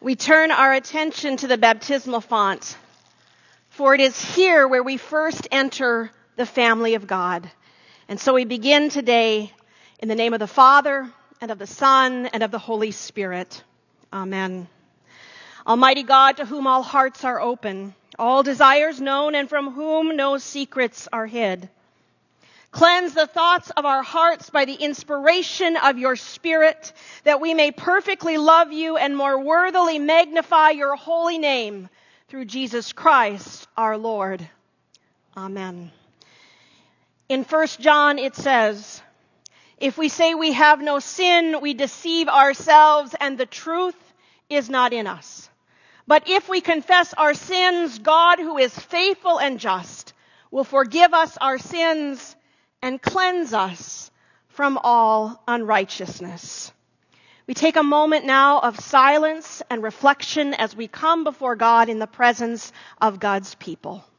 We turn our attention to the baptismal font, for it is here where we first enter the family of God. And so we begin today in the name of the Father, and of the Son, and of the Holy Spirit. Amen. Almighty God, to whom all hearts are open, all desires known, and from whom no secrets are hid. Cleanse the thoughts of our hearts by the inspiration of your Spirit, that we may perfectly love you and more worthily magnify your holy name through Jesus Christ our Lord. Amen. In 1 John it says, "If we say we have no sin, we deceive ourselves, and the truth is not in us. But if we confess our sins, God, who is faithful and just, will forgive us our sins and cleanse us from all unrighteousness." We take a moment now of silence and reflection as we come before God in the presence of God's people.